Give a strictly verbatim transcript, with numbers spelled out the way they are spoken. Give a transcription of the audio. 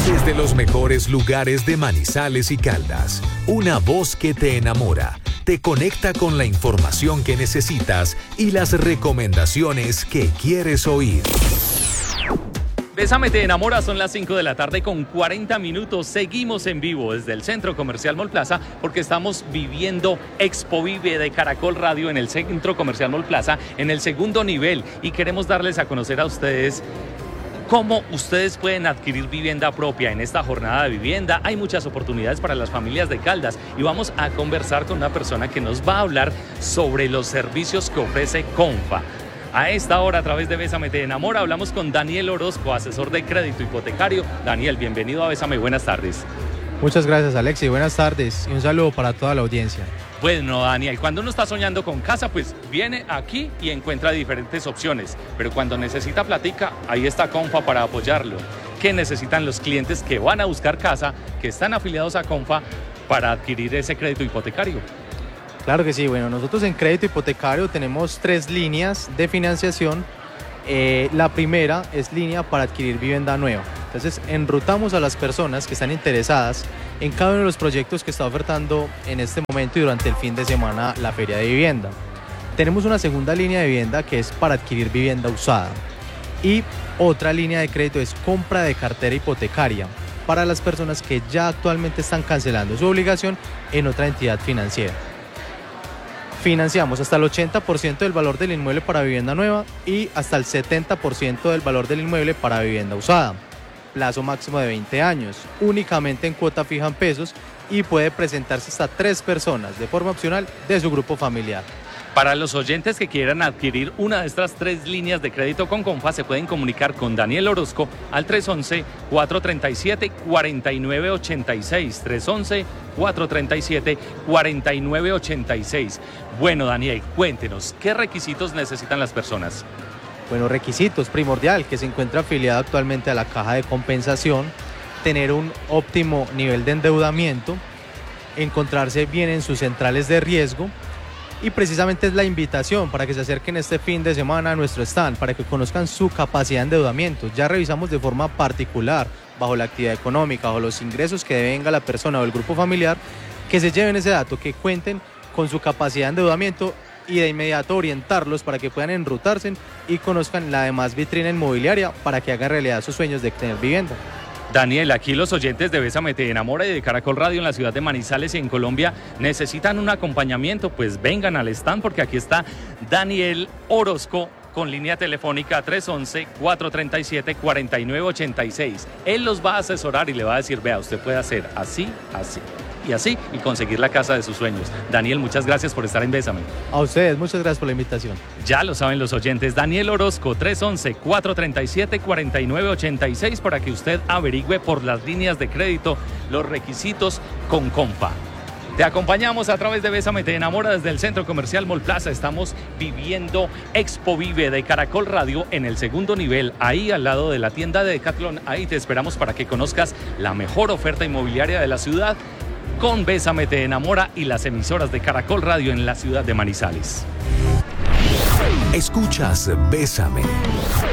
Desde los mejores lugares de Manizales y Caldas, una voz que te enamora, te conecta con la información que necesitas y las recomendaciones que quieres oír. Bésame te enamora, son las cinco de la tarde con cuarenta minutos. Seguimos en vivo desde el Centro Comercial Mall Plaza porque estamos viviendo Expo Vive de Caracol Radio en el Centro Comercial Mall Plaza en el segundo nivel y queremos darles a conocer a ustedes cómo ustedes pueden adquirir vivienda propia en esta jornada de vivienda. Hay muchas oportunidades para las familias de Caldas y vamos a conversar con una persona que nos va a hablar sobre los servicios que ofrece Confa. A esta hora, a través de Bésame te enamora, hablamos con Daniel Orozco, asesor de crédito hipotecario. Daniel, bienvenido a Bésame, buenas tardes. Muchas gracias, Alexi, buenas tardes y un saludo para toda la audiencia. Bueno, Daniel, cuando uno está soñando con casa, pues viene aquí y encuentra diferentes opciones, pero cuando necesita platica, ahí está Confa para apoyarlo. ¿Qué necesitan los clientes que van a buscar casa, que están afiliados a Confa para adquirir ese crédito hipotecario? Claro que sí, bueno, nosotros en crédito hipotecario tenemos tres líneas de financiación. Eh, la primera es línea para adquirir vivienda nueva. Entonces, enrutamos a las personas que están interesadas en cada uno de los proyectos que está ofertando en este momento y durante el fin de semana la Feria de Vivienda. Tenemos una segunda línea de vivienda que es para adquirir vivienda usada. Y otra línea de crédito es compra de cartera hipotecaria para las personas que ya actualmente están cancelando su obligación en otra entidad financiera. Financiamos hasta el ochenta por ciento del valor del inmueble para vivienda nueva y hasta el setenta por ciento del valor del inmueble para vivienda usada. Plazo máximo de veinte años, únicamente en cuota fija en pesos y puede presentarse hasta tres personas de forma opcional de su grupo familiar. Para los oyentes que quieran adquirir una de estas tres líneas de crédito con Confa, se pueden comunicar con Daniel Orozco al tres once, cuatro treinta y siete, cuarenta y nueve ochenta y seis. tres once, cuatro treinta y siete, cuarenta y nueve ochenta y seis. Bueno, Daniel, cuéntenos, ¿qué requisitos necesitan las personas? Bueno, requisitos primordial, que se encuentre afiliado actualmente a la caja de compensación, tener un óptimo nivel de endeudamiento, encontrarse bien en sus centrales de riesgo. Y precisamente es la invitación para que se acerquen este fin de semana a nuestro stand, para que conozcan su capacidad de endeudamiento. Ya revisamos de forma particular, bajo la actividad económica, bajo los ingresos que devenga la persona o el grupo familiar, que se lleven ese dato, que cuenten con su capacidad de endeudamiento y de inmediato orientarlos para que puedan enrutarse y conozcan la demás vitrina inmobiliaria para que hagan realidad sus sueños de tener vivienda. Daniel, aquí los oyentes de Bésame te enamora y de Caracol Radio en la ciudad de Manizales y en Colombia necesitan un acompañamiento, pues vengan al stand porque aquí está Daniel Orozco con línea telefónica tres once, cuatro treinta y siete, cuarenta y nueve ochenta y seis. Él los va a asesorar y le va a decir, vea, usted puede hacer así, así y así y conseguir la casa de sus sueños. Daniel, muchas gracias por estar en Bésame. A ustedes, muchas gracias por la invitación. Ya lo saben los oyentes, Daniel Orozco, tres once, cuatro treinta y siete, cuarenta y nueve ochenta y seis para que usted averigüe por las líneas de crédito los requisitos con Confa. Te acompañamos a través de Bésame te enamora desde el Centro Comercial Mall Plaza. Estamos viviendo Expo Vive de Caracol Radio en el segundo nivel, ahí al lado de la tienda de Decathlon. Ahí te esperamos para que conozcas la mejor oferta inmobiliaria de la ciudad con Bésame te enamora y las emisoras de Caracol Radio en la ciudad de Manizales. Escuchas Bésame.